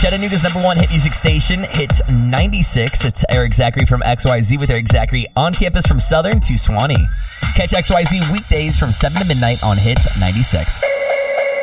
Chattanooga's #1 hit music station, Hits 96. It's Eric Zachary from XYZ with Eric Zachary on campus from Southern to Swanee. Catch XYZ weekdays from 7 to midnight on Hits 96.